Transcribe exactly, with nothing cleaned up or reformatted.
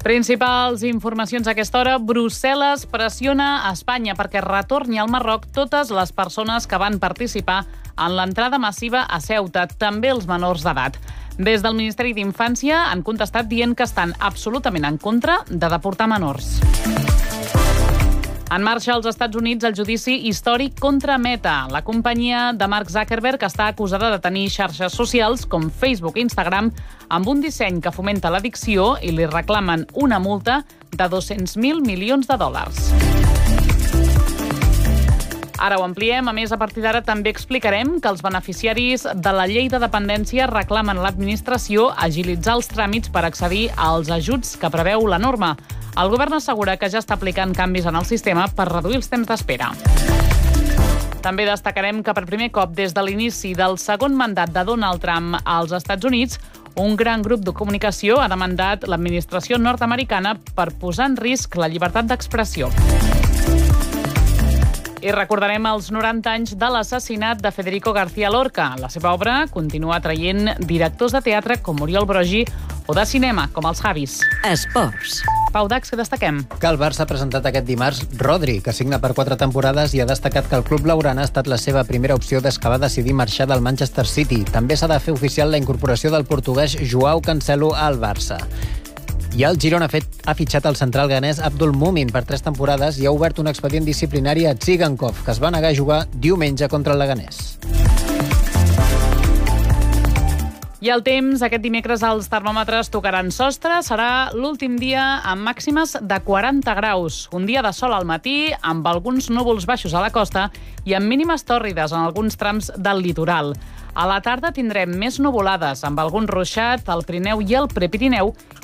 Principals informacions a aquesta hora. Brussel·les pressiona a Espanya perquè retorni al Marroc totes les persones que van participar en l'entrada massiva a Ceuta, també els menors d'edat. Des del Ministeri d'Infància han contestat dient que estan absolutament en contra de deportar menors. En marxa als Estats Units el judici històric contra Meta. La companyia de Mark Zuckerberg està acusada de tenir xarxes socials com Facebook i Instagram amb un disseny que fomenta l'addicció i li reclamen una multa de dos-cents mil milions de dòlars. Ara ho ampliem. A més, a partir d'ara també explicarem que els beneficiaris de la llei de dependència reclamen a l'administració agilitzar els tràmits per accedir als ajuts que preveu la norma. El govern assegura que ja està aplicant canvis en el sistema per reduir els temps d'espera. També destacarem que per primer cop des de l'inici del segon mandat de Donald Trump als Estats Units, un gran grup de comunicació ha demandat l'administració nord-americana per posar en risc la llibertat d'expressió. I recordarem els noranta anys de l'assassinat de Federico García Lorca. La seva obra continua atraient directors de teatre com Oriol Brogi o de cinema com els Javis. Esports. Pau Dax, què destaquem? Que el Barça ha presentat aquest dimarts Rodri, que signa per quatre temporades, i ha destacat que el club blaugrana ha estat la seva primera opció des que va decidir marxar del Manchester City. També s'ha de fer oficial la incorporació del portuguès Joao Cancelo al Barça. I el Girona ha, fet, ha fitxat el central ganès Abdul Mumin per tres temporades i ha obert un expedient disciplinari a Tsigankov, que es va negar a jugar diumenge contra el Leganés. I el temps, aquest dimecres els termòmetres tocaran sostre, serà l'últim dia amb màximes de quaranta graus. Un dia de sol al matí, amb alguns núvols baixos a la costa i amb mínimes tòrrides en alguns trams del litoral. A la tarda tindrem més nuvolades, amb algun ruixat al Pirineu i el Prepirineu,